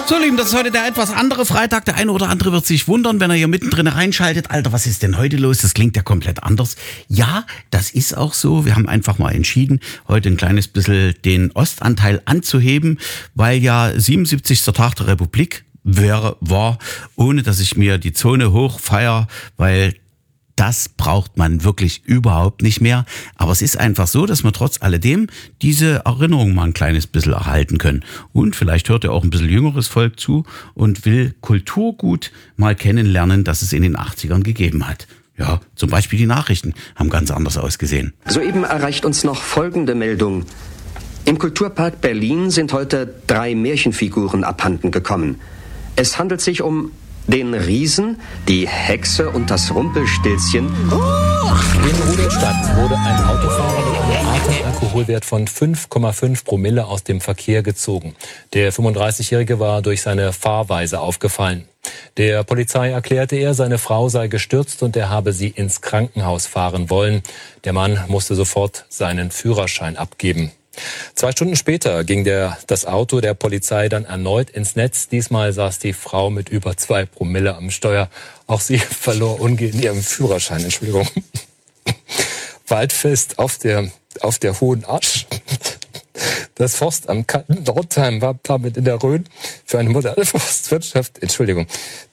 So, Lieben, das ist heute der etwas andere Freitag. Der eine oder andere wird sich wundern, wenn er hier mittendrin reinschaltet. Alter, was ist denn heute los? Das klingt ja komplett anders. Ja, das ist auch so. Wir haben einfach mal entschieden, heute ein kleines bisschen den Ostanteil anzuheben, weil ja 77. Tag der Republik war, ohne dass ich mir die Zone hochfeier, weil das braucht man wirklich überhaupt nicht mehr. Aber es ist einfach so, dass wir trotz alledem diese Erinnerung mal ein kleines bisschen erhalten können. Und vielleicht hört ja auch ein bisschen jüngeres Volk zu und will Kulturgut mal kennenlernen, das es in den 80ern gegeben hat. Ja, zum Beispiel die Nachrichten haben ganz anders ausgesehen. Soeben erreicht uns noch folgende Meldung. Im Kulturpark Berlin sind heute 3 Märchenfiguren abhanden gekommen. Es handelt sich um den Riesen, die Hexe und das Rumpelstilzchen. In Rudolstadt wurde ein Autofahrer mit einem Atemalkoholwert von 5,5 Promille aus dem Verkehr gezogen. Der 35-Jährige war durch seine Fahrweise aufgefallen. Der Polizei erklärte er, seine Frau sei gestürzt und er habe sie ins Krankenhaus fahren wollen. Der Mann musste sofort seinen Führerschein abgeben. 2 Stunden später ging das Auto der Polizei dann erneut ins Netz. Diesmal saß die Frau mit über 2 Promille am Steuer. Auch sie verlor umgehend ihren Führerschein. Entschuldigung. Waldfest auf der Hohen Asch. Das Forstamt Nordheim war damit in der Rhön für eine moderne Forstwirtschaft. Entschuldigung.